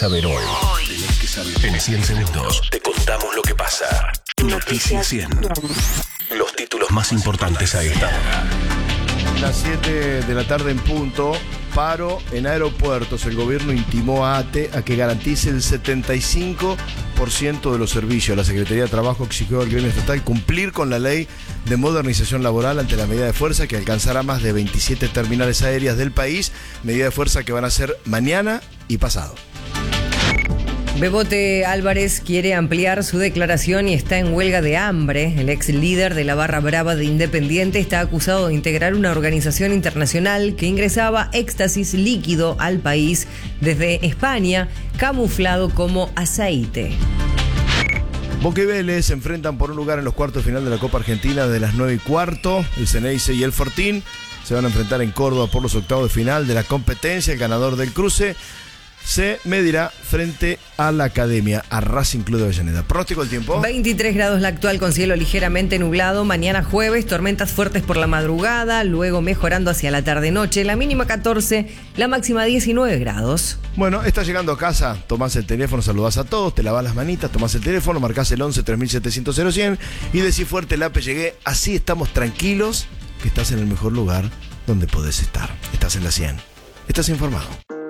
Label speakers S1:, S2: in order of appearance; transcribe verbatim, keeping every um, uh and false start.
S1: Saber hoy. En cien segundos te contamos lo que pasa. Noticias cien. Los títulos más importantes a esta hora.
S2: Las siete de la tarde en punto. Paro en aeropuertos. El gobierno intimó a ATE a que garantice el setenta y cinco por ciento de los servicios. La Secretaría de Trabajo exigió al gremio estatal cumplir con la ley de modernización laboral ante la medida de fuerza que alcanzará más de veintisiete terminales aéreas del país. Medida de fuerza que van a ser mañana y pasado.
S3: Bebote Álvarez quiere ampliar su declaración y está en huelga de hambre. El ex líder de la barra brava de Independiente está acusado de integrar una organización internacional que ingresaba éxtasis líquido al país desde España, camuflado como aceite.
S2: Boca y Vélez se enfrentan por un lugar en los cuartos de final de la Copa Argentina de las nueve y cuarto. El Ceneice y el Fortín se van a enfrentar en Córdoba por los octavos de final de la competencia. El ganador del cruce se medirá frente a la Academia, a Racing Club de Avellaneda. Pronóstico del tiempo.
S3: veintitrés grados la actual con cielo ligeramente nublado. Mañana jueves, tormentas fuertes por la madrugada, luego mejorando hacia la tarde-noche. La mínima catorce, la máxima diecinueve grados.
S2: Bueno, estás llegando a casa, tomás el teléfono, saludás a todos, te lavás las manitas, tomás el teléfono, marcás el once tres mil setecientos cero cien y decís fuerte el A P E llegué. Así estamos tranquilos que estás en el mejor lugar donde podés estar. Estás en la cien. Estás informado.